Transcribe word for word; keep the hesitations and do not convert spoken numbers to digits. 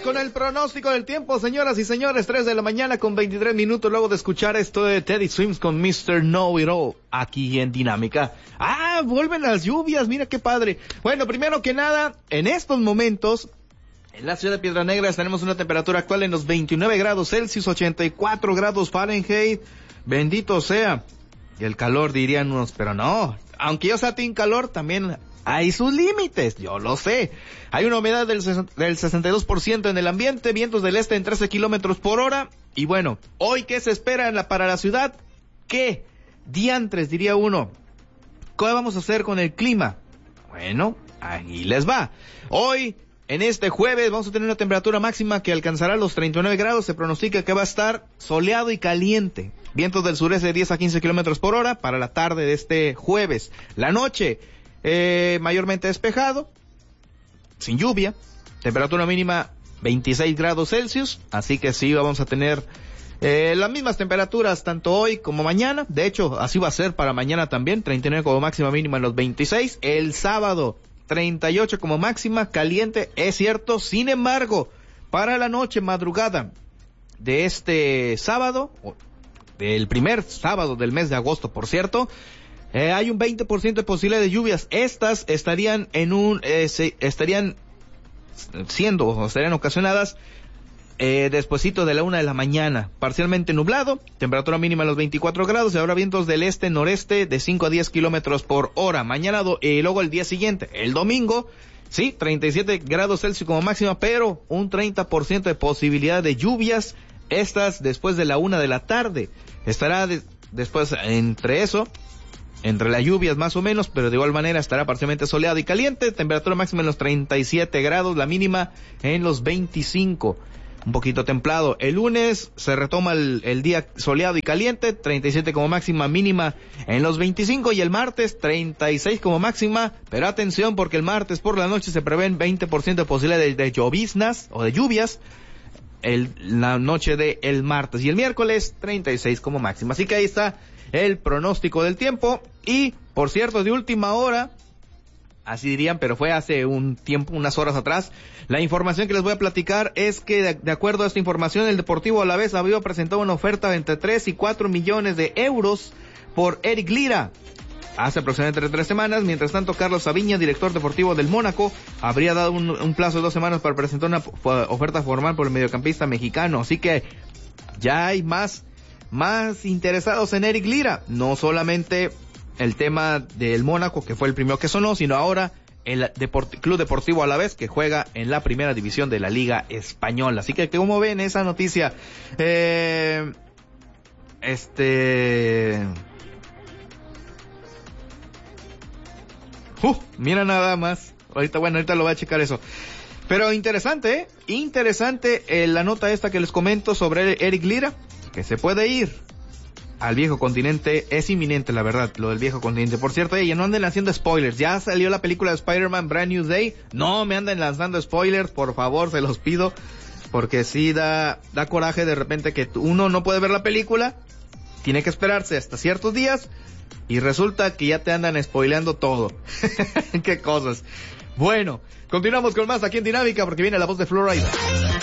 con el pronóstico del tiempo, señoras y señores. Tres de la mañana con veintitrés minutos, luego de escuchar esto de Teddy Swims con mister Know It All, aquí en Dinámica. Ah, vuelven las lluvias, mira qué padre. Bueno, primero que nada, en estos momentos, en la ciudad de Piedras Negras tenemos una temperatura actual en los veintinueve grados Celsius, ochenta y cuatro grados Fahrenheit. Bendito sea. Y el calor, dirían unos, pero no. Aunque yo sea team calor, también hay sus límites, yo lo sé. Hay una humedad del, del sesenta y dos por ciento en el ambiente, vientos del este en trece kilómetros por hora. Y bueno, ¿hoy qué se espera en la, para la ciudad? ¿Qué? Diantres, diría uno. ¿Qué vamos a hacer con el clima? Bueno, ahí les va. Hoy, en este jueves, vamos a tener una temperatura máxima que alcanzará los treinta y nueve grados. Se pronostica que va a estar soleado y caliente. Vientos del sureste de diez a quince kilómetros por hora para la tarde de este jueves. La noche, Eh, mayormente despejado, sin lluvia, temperatura mínima veintiséis grados Celsius, así que sí vamos a tener eh, las mismas temperaturas tanto hoy como mañana. De hecho, así va a ser para mañana también, treinta y nueve como máxima, mínima en los veintiséis. El sábado, treinta y ocho como máxima, caliente, es cierto. Sin embargo, para la noche, madrugada de este sábado, del primer sábado del mes de agosto, por cierto, Eh, hay un veinte por ciento de posibilidad de lluvias. Estas estarían en un, eh, se, estarían siendo, o estarían ocasionadas, eh, despuesito de la una de la mañana. Parcialmente nublado, temperatura mínima en los veinticuatro grados, y ahora vientos del este-noreste de cinco a diez kilómetros por hora. Mañana, do, y luego el día siguiente, el domingo, sí, treinta y siete grados Celsius como máxima, pero un treinta por ciento de posibilidad de lluvias. Estas después de la una de la tarde. Estará de, después entre eso, entre las lluvias más o menos, pero de igual manera estará parcialmente soleado y caliente, temperatura máxima en los treinta y siete grados, la mínima en los veinticinco, un poquito templado. El lunes se retoma el, el día soleado y caliente, treinta y siete como máxima, mínima en los veinticinco, y el martes treinta y seis como máxima, pero atención porque el martes por la noche se prevén veinte por ciento de posibilidad de, de lloviznas o de lluvias, el, la noche de el martes, y el miércoles treinta y seis como máxima. Así que ahí está el pronóstico del tiempo. Y, por cierto, de última hora, así dirían, pero fue hace un tiempo, unas horas atrás, la información que les voy a platicar es que, de, de acuerdo a esta información, el Deportivo Alavés había presentado una oferta de entre tres y cuatro millones de euros por Eric Lira hace aproximadamente tres semanas. Mientras tanto, Carlos Sabiña, director deportivo del Mónaco, habría dado un, un plazo de dos semanas para presentar una oferta formal por el mediocampista mexicano. Así que ya hay más más interesados en Eric Lira, no solamente el tema del Mónaco, que fue el primero que sonó, sino ahora el Deport- Club Deportivo Alavés, que juega en la primera división de la Liga Española. Así que, ¿cómo ven esa noticia? Eh, este... Uh, mira nada más. Ahorita, bueno, ahorita lo voy a checar eso. Pero interesante, ¿eh? Interesante eh, la nota esta que les comento sobre Eric Lira, que se puede ir al viejo continente. Es inminente, la verdad, lo del viejo continente. Por cierto, ya no anden haciendo spoilers. Ya salió la película de Spider-Man Brand New Day. No me anden lanzando spoilers, por favor, se los pido. Porque sí da, da coraje de repente que uno no puede ver la película. Tiene que esperarse hasta ciertos días. Y resulta que ya te andan spoileando todo. Qué cosas. Bueno, continuamos con más aquí en Dinámica, porque viene la voz de Florida.